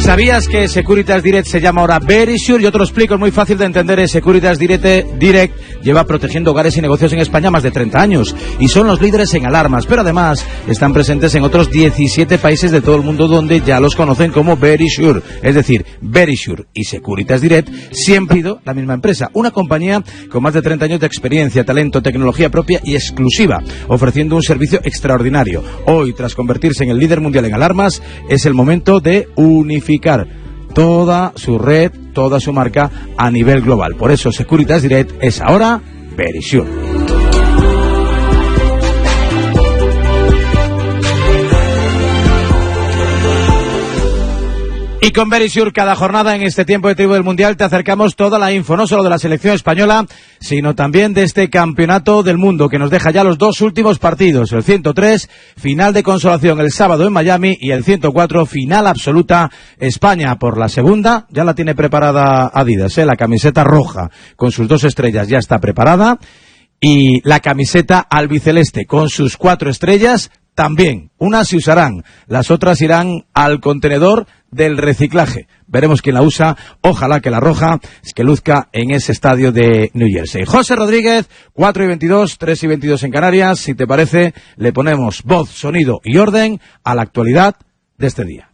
¿Sabías que Securitas Direct se llama ahora Verisure? Yo te lo explico, es muy fácil de entender. Securitas Direct lleva protegiendo hogares y negocios en España más de 30 años y son los líderes en alarmas, pero además están presentes en otros 17 países de todo el mundo donde ya los conocen como Verisure. Es decir, Verisure y Securitas Direct siempre han sido la misma empresa, una compañía con más de 30 años de experiencia, talento, tecnología propia y exclusiva, ofreciendo un servicio extraordinario. Hoy, tras convertirse en el líder mundial en alarmas, es el momento de unificar toda su red, toda su marca a nivel global. Por eso Securitas Direct es ahora Verisure. Y con Verisure, cada jornada en este tiempo de Tribu del Mundial te acercamos toda la info, no solo de la selección española, sino también de este campeonato del mundo que nos deja ya los dos últimos partidos. El 103, final de consolación el sábado en Miami, y el 104, final absoluta. España por la segunda, ya la tiene preparada Adidas, la camiseta roja con sus 2 estrellas ya está preparada, y la camiseta albiceleste con sus 4 estrellas también. Unas se usarán, las otras irán al contenedor del reciclaje. Veremos quién la usa. Ojalá que la roja es que luzca en ese estadio de New Jersey. José Rodríguez, 4:22, 3:22 en Canarias. Si te parece, le ponemos voz, sonido y orden a la actualidad de este día.